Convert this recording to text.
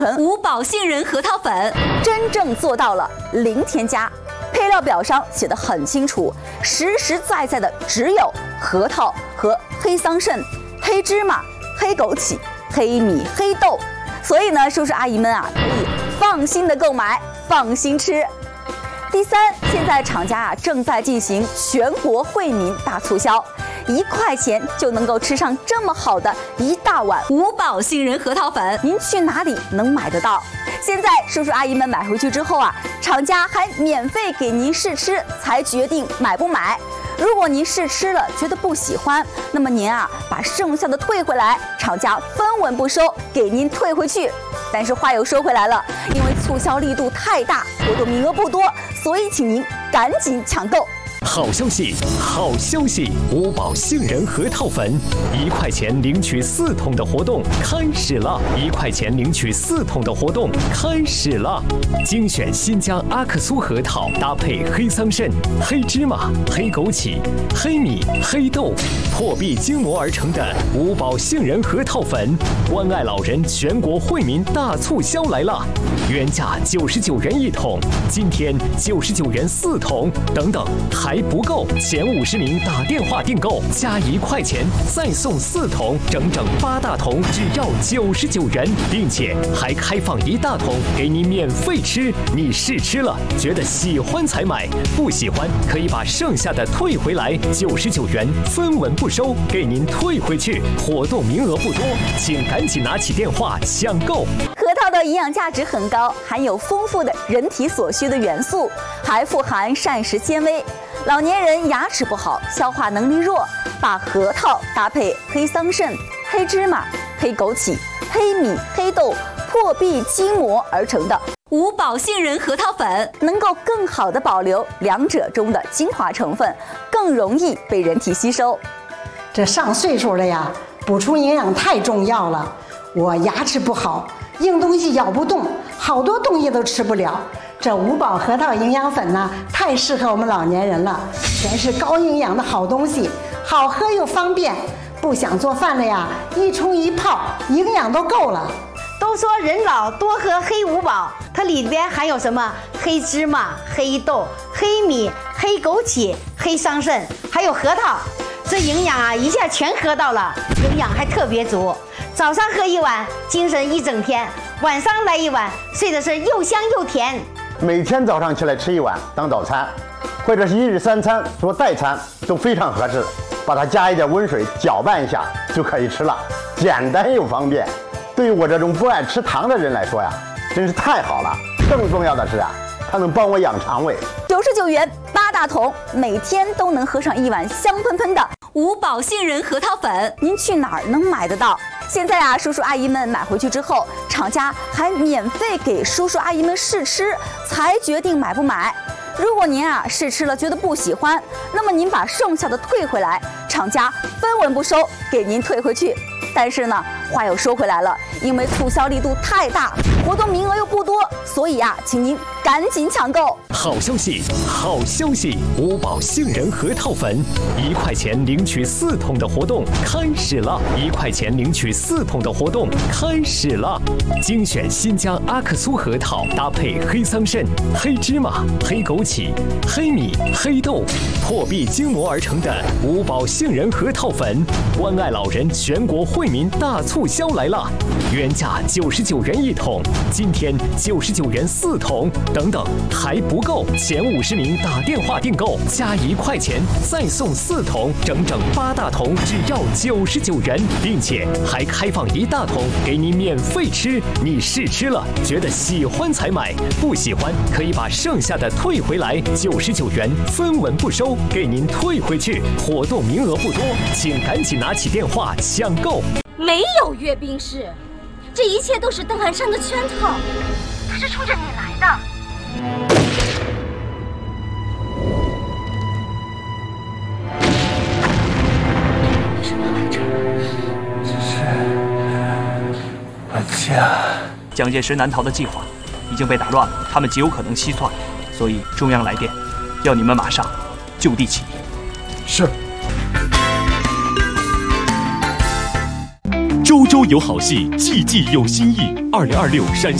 五宝杏仁核桃粉真正做到了零添加，配料表上写得很清楚，实实在在的只有核桃和黑桑葚、黑芝麻、黑枸杞、黑米、黑豆，所以呢，叔叔阿姨们啊，可以放心的购买，放心吃。第三，现在厂家啊正在进行全国惠民大促销，1块钱就能够吃上这么好的一大碗五宝杏仁核桃粉，您去哪里能买得到？现在叔叔阿姨们买回去之后啊，厂家还免费给您试吃，才决定买不买。如果您试吃了觉得不喜欢，那么您啊把剩下的退回来，厂家分文不收，给您退回去。但是话又说回来了，因为促销力度太大，活动名额不多，所以请您赶紧抢购。 好消息，好消息！五宝杏仁核桃粉1块钱领取4桶的活动开始了！1块钱领取4桶的活动开始了！精选新疆阿克苏核桃，搭配黑桑葚、黑芝麻、黑枸杞、黑米、黑豆，破壁精磨而成的五宝杏仁核桃粉，关爱老人全国惠民大促销来了！原价99元1桶，今天99元4桶，等等还不够，前50名打电话订购加1块钱，再送4桶，整整8大桶，只要99元，并且还开放1大桶给你免费吃。你试吃了，觉得喜欢才买，不喜欢可以把剩下的退回来，99元分文不收，给您退回去。活动名额不多，请赶紧拿起电话抢购。 核桃的营养价值很高，含有丰富的人体所需的元素，还富含膳食纤维。老年人牙齿不好，消化能力弱，把核桃搭配黑桑葚、黑芝麻、黑枸杞、黑米、黑豆破壁精磨而成的五宝杏仁核桃粉，能够更好地保留两者中的精华成分，更容易被人体吸收。 这上岁数了呀，补充营养太重要了。我牙齿不好，硬东西咬不动，好多东西都吃不了。这五宝核桃营养粉呢，太适合我们老年人了，全是高营养的好东西，好喝又方便。不想做饭了呀，一冲一泡，营养都够了。 都说人老多喝黑五宝，它里边含有什么？黑芝麻、黑豆、黑米、黑枸杞、黑桑葚，还有核桃。这营养啊，一下全喝到了，营养还特别足。早上喝1碗，精神一整天；晚上来1碗，睡的是又香又甜。 每天早上起来吃1碗当早餐，或者是1日3餐做代餐都非常合适。把它加一点温水搅拌一下就可以吃了，简单又方便。对于我这种不爱吃糖的人来说呀，真是太好了。更重要的是啊，它能帮我养肠胃。 99元8大桶，每天都能喝上1碗香喷喷的五宝杏仁核桃粉，您去哪儿能买得到？现在啊，叔叔阿姨们买回去之后，厂家还免费给叔叔阿姨们试吃，才决定买不买。如果您啊试吃了觉得不喜欢，那么您把剩下的退回来，厂家分文不收，给您退回去。但是呢，话又说回来了，因为促销力度太大，活动名额又不多，所以啊，请您赶紧抢购。 好消息，好消息！五宝杏仁核桃粉1块钱领取4桶的活动开始了！1块钱领取4桶的活动开始了！精选新疆阿克苏核桃，搭配黑桑葚、黑芝麻、黑枸杞、黑米、黑豆，破壁精磨而成的五宝杏仁核桃粉，关爱老人全国惠民大促销来了！原价99元1桶，今天99元4桶，等等还不够，前50名打电话订购加1块钱，再送4桶，整整8大桶，只要99元，并且还开放1大桶给你免费吃。你试吃了，觉得喜欢才买，不喜欢可以把剩下的退回来，99元分文不收，给您退回去。活动名额不多，请赶紧拿起电话抢购。 没有阅兵式，这一切都是邓寒山的圈套，他是冲着你来的。为什么来这儿？ 只是我家蒋介石南逃的计划已经被打乱了，他们极有可能西窜，所以中央来电，要你们马上就地起义。 是。 周周有好戏，季季有新意。2026陕西